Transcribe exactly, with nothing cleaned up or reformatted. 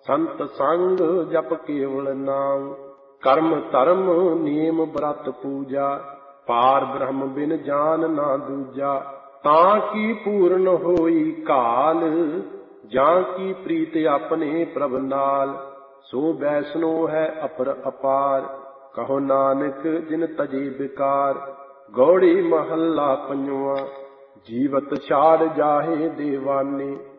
ਸੰਤ ਸੰਗ ਜਪ ਕੇਵਲ ਨਾਮ। ਕਰਮ ਧਰਮ ਨੇਮ ਬ੍ਰਤ ਪੂਜਾ, ਪਾਰ ਬ੍ਰਹਮ ਬਿਨ ਜਾਨ ਨਾ ਦੂਜਾ। ਤਾਂ ਕੀ ਪੂਰਨ ਹੋਈ ਕਾਲ, ਜਾਂ ਕੀ ਪ੍ਰੀਤ ਆਪਣੇ ਪ੍ਰਭ ਨਾਲ। ਸੋ ਵੈਸਨੋ ਹੈ ਅਪਰ ਅਪਾਰ, ਕਹੋ ਨਾਨਕ ਜਿਨ ਤਜੇ ਬਿਕਾਰ। ਗੌੜੀ ਮਹੱਲਾ ਪੰਜਵਾਂ। ਜੀਵਤ ਛਾੜ ਜਾਹੇ ਦੇਵਾਨੇ,